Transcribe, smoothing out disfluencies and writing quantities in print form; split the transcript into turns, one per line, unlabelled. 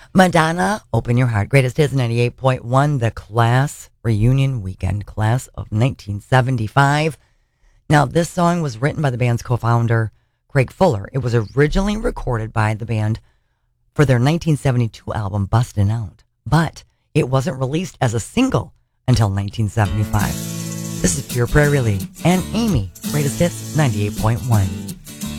Madonna, Open Your Heart. Greatest Hits 98.1, the Class Reunion Weekend, class of 1975. Now, this song was written by the band's co-founder, Craig Fuller. It was originally recorded by the band for their 1972 album, Bustin' Out. But it wasn't released as a single until 1975. This is Pure Prairie League and Amy, Greatest Hits 98.1.